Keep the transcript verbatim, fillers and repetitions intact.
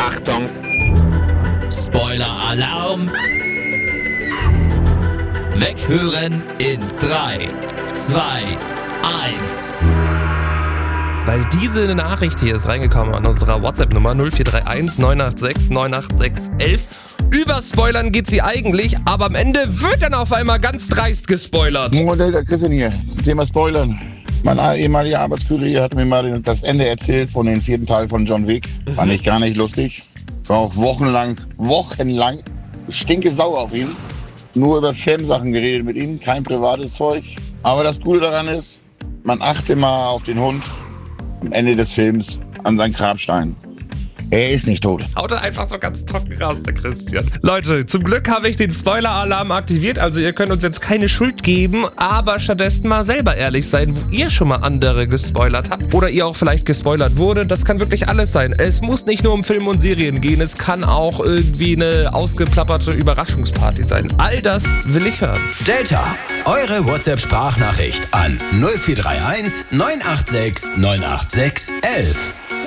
Achtung! Spoiler-Alarm! Weghören in drei, zwei, eins. Weil diese Nachricht hier ist reingekommen an unserer WhatsApp-Nummer null vier drei eins neun acht sechs neun acht sechs eins. Über Spoilern geht sie eigentlich, aber am Ende wird dann auf einmal ganz dreist gespoilert. Modell der Christian hier zum Thema Spoilern. Mein ehemaliger Arbeitskollege hat mir mal das Ende erzählt von dem vierten Teil von John Wick. Fand ich gar nicht lustig. War auch wochenlang, wochenlang stinke sauer auf ihn. Nur über Filmsachen geredet mit ihm, kein privates Zeug. Aber das Gute daran ist, man achte mal auf den Hund am Ende des Films an seinen Grabstein. Er ist nicht tot. Haut er einfach so ganz trocken raus, der Christian. Leute, zum Glück habe ich den Spoiler-Alarm aktiviert, also ihr könnt uns jetzt keine Schuld geben, aber stattdessen mal selber ehrlich sein, wo ihr schon mal andere gespoilert habt oder ihr auch vielleicht gespoilert wurde. Das kann wirklich alles sein. Es muss nicht nur um Filme und Serien gehen, es kann auch irgendwie eine ausgeplapperte Überraschungsparty sein. All das will ich hören. Delta, eure WhatsApp-Sprachnachricht an null vier drei eins neun acht sechs neun acht sechs eins eins.